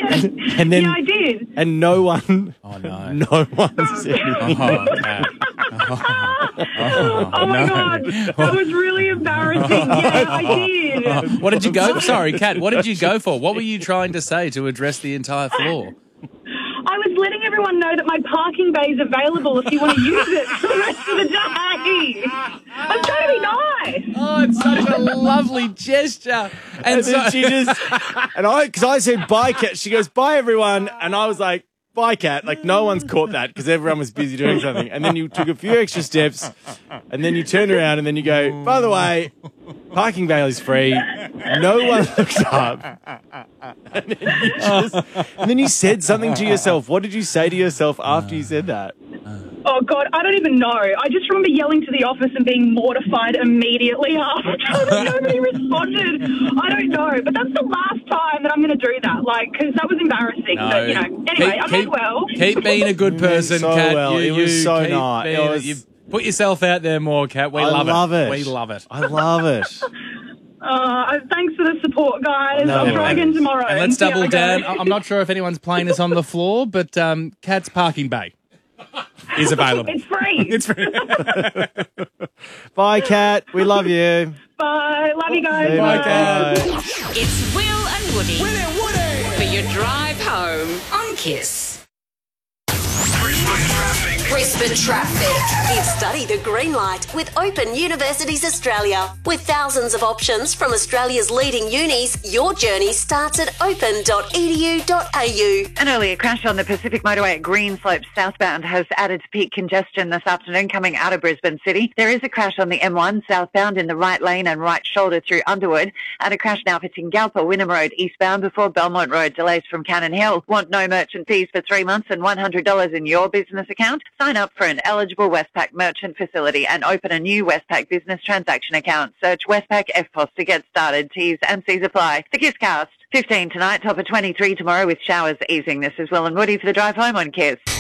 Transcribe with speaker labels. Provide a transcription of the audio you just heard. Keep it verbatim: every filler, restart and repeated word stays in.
Speaker 1: And then,
Speaker 2: yeah, I did.
Speaker 1: And no one,
Speaker 3: Oh, no.
Speaker 1: no one said anything.
Speaker 3: Oh, Kat.
Speaker 2: Oh, my
Speaker 3: no.
Speaker 2: God. That was really embarrassing. Yeah, I did.
Speaker 3: What did you go for? Sorry, Kat, what did you go for? What were you trying to say to address the entire floor?
Speaker 2: I was letting everyone know that my parking bay is available if you want to use it for the rest of the day. I'm trying to be nice.
Speaker 3: Oh, it's such a lovely gesture. And,
Speaker 1: And
Speaker 3: so
Speaker 1: then she just, and I, because I said bye, Kat. She goes, bye, everyone. And I was like, bye, Kat. Like, no one's caught that because everyone was busy doing something. And then you took a few extra steps, and then you turned around, and then you go, by the way, parking bail is free. No one looks up. And then, you just, and then you said something to yourself. What did you say to yourself after you said that?
Speaker 2: Oh, God, I don't even know. I just remember yelling to the office and being mortified immediately after that nobody responded. I don't know. But that's the last time that I'm going to do that, like, because that was embarrassing.
Speaker 3: No.
Speaker 2: But, you know, anyway,
Speaker 3: Keep-
Speaker 2: I meant
Speaker 3: keep-
Speaker 2: well.
Speaker 3: Keep being a good person,
Speaker 1: so
Speaker 3: Kat.
Speaker 1: well.
Speaker 3: You,
Speaker 1: It was
Speaker 3: you
Speaker 1: so
Speaker 3: keep
Speaker 1: nice. It
Speaker 3: being-
Speaker 1: was-
Speaker 3: you put yourself out there more, Kat. We
Speaker 1: I
Speaker 3: love,
Speaker 1: love it.
Speaker 3: We love it.
Speaker 1: I love it.
Speaker 2: Uh, thanks for the support, guys.
Speaker 1: No
Speaker 2: I'll try again tomorrow.
Speaker 3: And let's
Speaker 2: see how
Speaker 3: double
Speaker 2: I go.
Speaker 3: down. I- I'm not sure if anyone's playing us on the floor, but um, Kat's parking bay is available.
Speaker 2: It's free.
Speaker 3: It's free.
Speaker 1: Bye, Kat. We love you.
Speaker 2: Bye. Love you guys.
Speaker 1: Bye,
Speaker 2: Bye.
Speaker 1: Kat.
Speaker 4: It's Will and Woody. Will and Woody. For your drive home on Kiss. Brisbane Traffic. Give study the green light with Open Universities Australia. With thousands of options from Australia's leading unis, your journey starts at open dot e d u dot a u.
Speaker 5: An earlier crash on the Pacific Motorway at Greenslope southbound has added to peak congestion this afternoon coming out of Brisbane City. There is a crash on the M one southbound in the right lane and right shoulder through Underwood, and a crash now for Tingalpa Wynnum Road eastbound before Belmont Road. Delays from Cannon Hill. Want no merchant fees for three months and one hundred dollars in your business account? Sign up for an eligible Westpac merchant facility and open a new Westpac business transaction account. Search Westpac F P O S to get started. T's and C's apply. The KISS Cast. fifteen tonight, top of twenty-three tomorrow with showers easing. This is Will and Woody for the drive home on KISS.